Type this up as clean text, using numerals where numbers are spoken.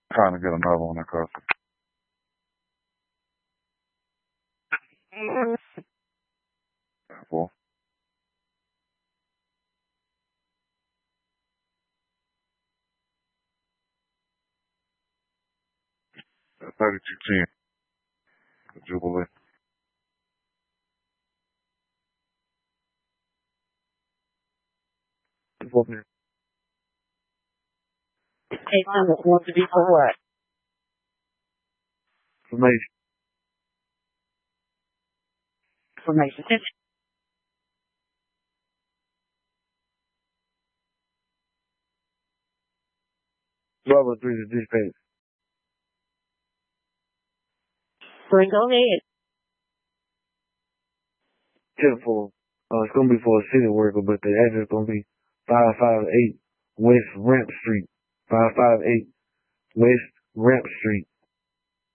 Trying to get another one across. Well, 3210. Jubilee. Hey, want to be for what? Information. Information. Bravo 3 to dispatch. Bring go ahead. For it's gonna be for a city worker, but the address is gonna be 558 West Ramp Street. 558 West Ramp Street.